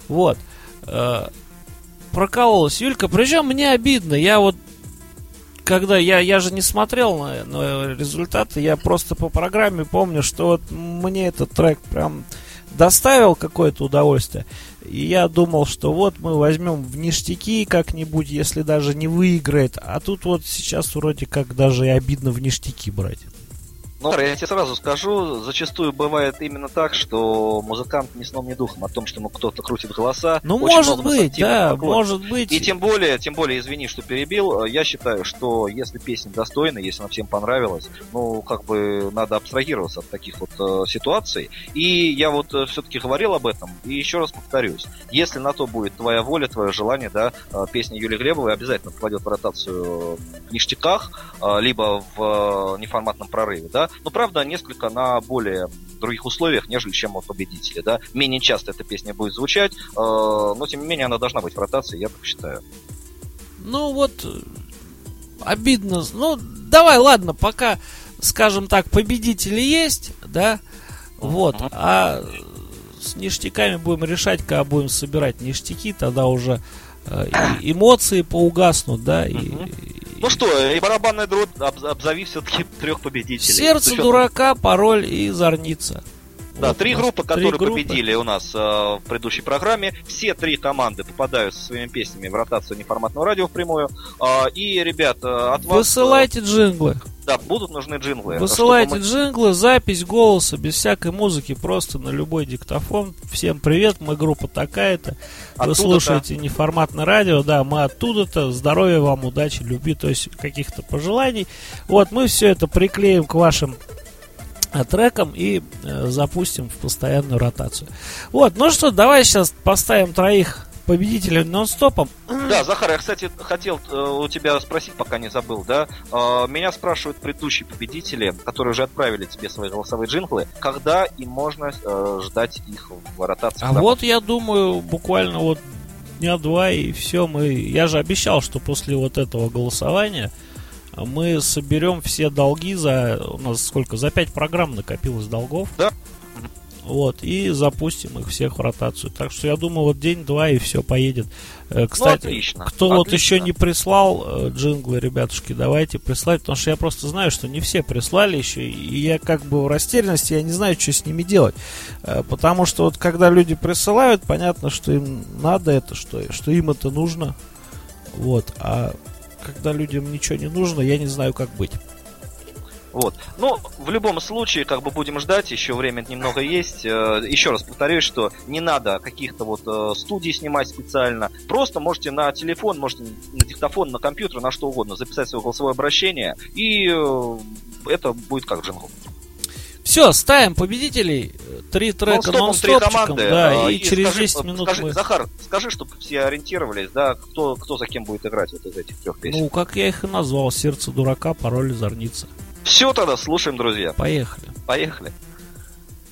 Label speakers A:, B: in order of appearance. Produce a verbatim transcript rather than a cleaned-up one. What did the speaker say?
A: Вот. Э, прокололась Юлька. Причем мне обидно. Я вот, когда я, я же не смотрел на, на результаты, я просто по программе помню, что вот мне этот трек прям доставил какое-то удовольствие. И я думал, что вот мы возьмем в ништяки как-нибудь, если даже не выиграет. А тут вот сейчас вроде как даже и обидно в ништяки брать.
B: Ну, я тебе сразу скажу, зачастую бывает именно так, что музыкант ни сном, ни духом о том, что ему кто-то крутит голоса.
A: Ну, может быть, да, может быть.
B: И тем более, тем более, извини, что перебил, я считаю, что если песня достойна, если она всем понравилась, ну, как бы надо абстрагироваться от таких вот э, ситуаций. И я вот э, все-таки говорил об этом, и еще раз повторюсь, если на то будет твоя воля, твое желание, да, э, песня Юлии Глебовой обязательно попадет в ротацию в ништяках, э, либо в э, неформатном прорыве, да. Но, правда, несколько на более других условиях, нежели чем вот победители, да. Менее часто эта песня будет звучать, э, но, тем не менее, она должна быть в ротации, я так считаю.
A: Ну, вот, обидно. Ну, давай, ладно, пока, скажем так, победители есть, да, вот, uh-huh. а с ништяками будем решать, когда будем собирать ништяки, тогда уже э, и эмоции поугаснут, да, uh-huh. и...
B: Ну что, и барабанная дробь, обзови все-таки трех победителей.
A: Сердце дурака, пароль и зорница.
B: Да,
A: вот
B: три группы,
A: три
B: которые
A: группы.
B: победили у нас э, в предыдущей программе. Все три команды попадают со своими песнями в ротацию неформатного радио впрямую. Э, и, ребят, от вас...
A: Высылайте джинглы.
B: Да, будут нужны джинглы.
A: Высылайте
B: мы...
A: джинглы, запись голоса, без всякой музыки, просто на любой диктофон. Всем привет, мы группа такая-то. Вы
B: Оттуда-то.
A: Слушаете неформатное радио, да, мы оттуда-то. Здоровья вам, удачи, любви, то есть каких-то пожеланий. Вот, мы все это приклеим к вашим трекам и э, запустим в постоянную ротацию. Вот, ну что, давай сейчас поставим троих победителей нон-стопом.
B: Да, Захар, я, кстати, хотел э, у тебя спросить, пока не забыл, да. Э, меня спрашивают предыдущие победители, которые уже отправили тебе свои голосовые джинглы, когда им можно э, ждать их в ротации.
A: А вот я думаю, буквально вот дня два и все. Мы, я же обещал, что после вот этого голосования мы соберем все долги за... У нас сколько? За пять программ накопилось долгов.
B: Да.
A: Вот, и запустим их всех в ротацию. Так что я думаю, вот день-два и все поедет. Кстати,
B: ну, отлично,
A: кто
B: отлично.
A: вот еще не прислал джинглы, ребятушки, давайте прислать, потому что я просто знаю, что не все прислали еще, и я как бы в растерянности, я не знаю, что с ними делать. Потому что вот когда люди присылают, понятно, что им надо это, что, что им это нужно. Вот, а когда людям ничего не нужно, я не знаю, как быть.
B: Вот. Ну, в любом случае, как бы будем ждать, еще время немного есть. Еще раз повторюсь, что не надо каких-то вот студий снимать специально. Просто можете на телефон, можете на диктофон, на компьютер, на что угодно записать свое голосовое обращение, и это будет как джингл.
A: Все, ставим победителей. Три трека нон-стопчиком, да, и, и через
B: скажи,
A: десять минут
B: скажи,
A: мы...
B: Захар, скажи, чтобы все ориентировались, да, кто, кто за кем будет играть вот из этих трех песен.
A: Ну, как я их и назвал, сердце дурака, пароль зорница.
B: Все тогда, слушаем, друзья.
A: Поехали.
B: Поехали.